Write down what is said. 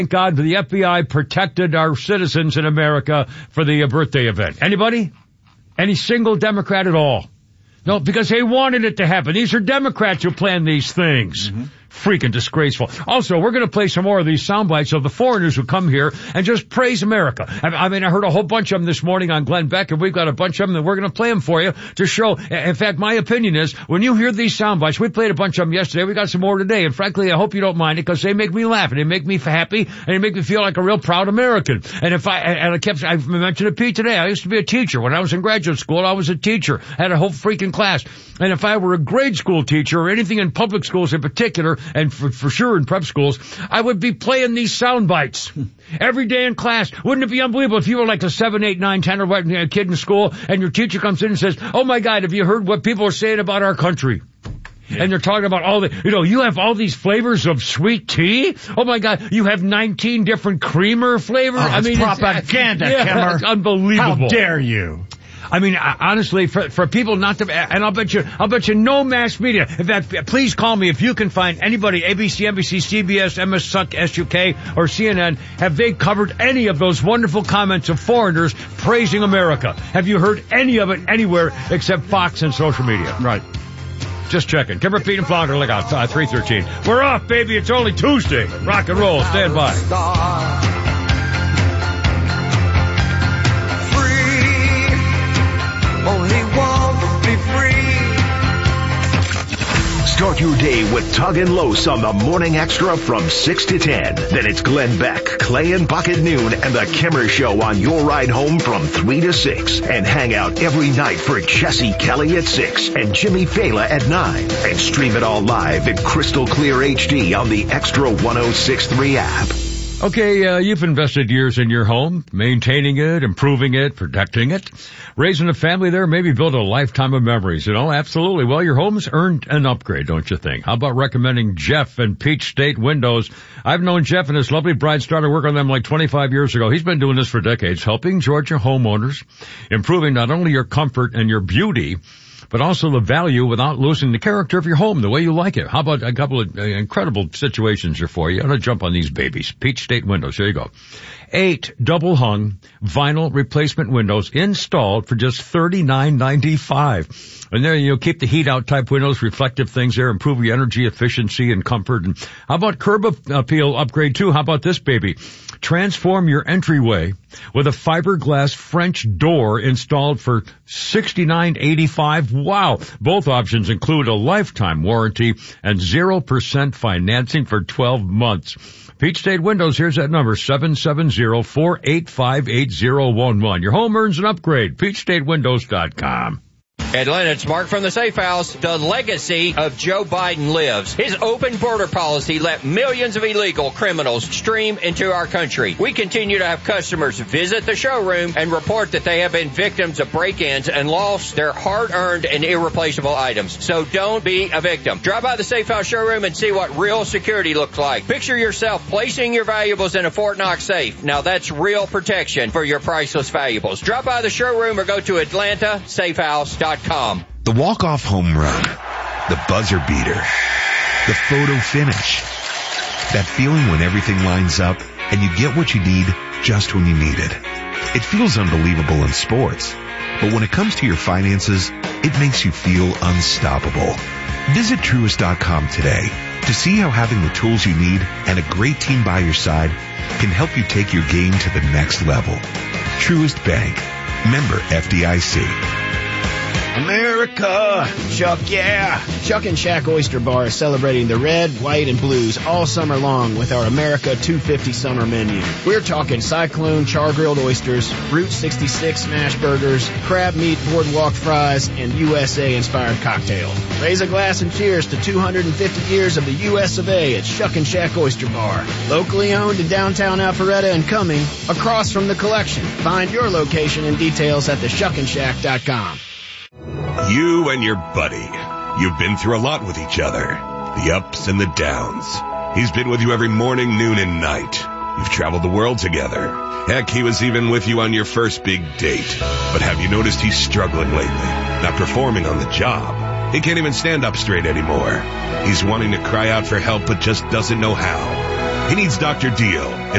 Thank God the FBI protected our citizens in America for the birthday event. Anybody? Any single Democrat at all? No, because they wanted it to happen. These are Democrats who plan these things. Mm-hmm. Freaking disgraceful. Also, we're going to play some more of these sound bites of the foreigners who come here and just praise America. I mean, I heard a whole bunch of them this morning on Glenn Beck, and we've got a bunch of them, and we're going to play them for you to show. In fact, my opinion is, when you hear these sound bites, we played a bunch of them yesterday, we got some more today, and frankly, I hope you don't mind it, because they make me laugh, and they make me happy, and they make me feel like a real proud American. And I mentioned to Pete today, I used to be a teacher. When I was in graduate school, I was a teacher. I had a whole freaking class. And if I were a grade school teacher, or anything in public schools in particular, and for sure in prep schools, I would be playing these sound bites every day in class. Wouldn't it be unbelievable if you were like a 7, 8, 9, 10 or what kid in school, and your teacher comes in and says, "Oh my God, have you heard what people are saying about our country?" Yeah. And they're talking about all the, you have all these flavors of sweet tea. Oh my God, you have 19 different creamer flavors. Oh, it's propaganda, Kimmer. It's unbelievable. How dare you? I mean, honestly, for people not to, and I'll bet you no mass media. In fact, please call me if you can find anybody, ABC, NBC, CBS, MSUK, SUK, or CNN, have they covered any of those wonderful comments of foreigners praising America? Have you heard any of it anywhere except Fox and social media? Right. Just checking. Kimber, Pete, and Flounder, look out, 313. We're off, baby. It's only Tuesday. Rock and roll. Stand by. Only one be free. Start your day with Tug and Los on the Morning Extra from 6 to 10. Then it's Glenn Beck, Clay and Buck at noon, and the Kimmer Show on your ride home from 3 to 6. And hang out every night for Jesse Kelly at 6 and Jimmy Fela at 9. And stream it all live in crystal clear HD on the Extra 106.3 app. Okay, you've invested years in your home, maintaining it, improving it, protecting it, raising a family there, maybe build a lifetime of memories, absolutely. Well, your home's earned an upgrade, don't you think? How about recommending Jeff and Peach State Windows? I've known Jeff and his lovely bride started work on them like 25 years ago. He's been doing this for decades, helping Georgia homeowners, improving not only your comfort and your beauty, but also the value without losing the character of your home, the way you like it. How about a couple of incredible situations here for you? I'm going to jump on these babies. Peach State Windows. Here you go. 8 double-hung vinyl replacement windows installed for just $39.95. And there, keep the heat out type windows, reflective things there, improve your energy efficiency and comfort. And how about curb appeal upgrade too? How about this baby? Transform your entryway with a fiberglass French door installed for $69.85. Wow. Both options include a lifetime warranty and 0% financing for 12 months. Peach State Windows, here's that number, 770-485-8011. Your home earns an upgrade. PeachStateWindows.com. Atlanta, it's Mark from the Safe House. The legacy of Joe Biden lives. His open border policy let millions of illegal criminals stream into our country. We continue to have customers visit the showroom and report that they have been victims of break-ins and lost their hard-earned and irreplaceable items. So don't be a victim. Drop by the Safe House showroom and see what real security looks like. Picture yourself placing your valuables in a Fort Knox safe. Now that's real protection for your priceless valuables. Drop by the showroom or go to AtlantaSafeHouse.com. The walk-off home run, the buzzer beater, the photo finish. That feeling when everything lines up and you get what you need just when you need it. It feels unbelievable in sports, but when it comes to your finances, it makes you feel unstoppable. Visit Truist.com today to see how having the tools you need and a great team by your side can help you take your game to the next level. Truist Bank. Member FDIC. America! Chuck, yeah! Chuck and Shack Oyster Bar is celebrating the red, white, and blues all summer long with our America 250 summer menu. We're talking Cyclone char-grilled oysters, Route 66 smash burgers, crab meat boardwalk fries, and USA-inspired cocktails. Raise a glass and cheers to 250 years of the U.S. of A. at Chuck and Shack Oyster Bar. Locally owned in downtown Alpharetta and Cumming, across from the Collection. Find your location and details at theshuckandshack.com. You and your buddy. You've been through a lot with each other. The ups and the downs. He's been with you every morning, noon, and night. You've traveled the world together. Heck, he was even with you on your first big date. But have you noticed he's struggling lately? Not performing on the job. He can't even stand up straight anymore. He's wanting to cry out for help but just doesn't know how. He needs Dr. Deal. And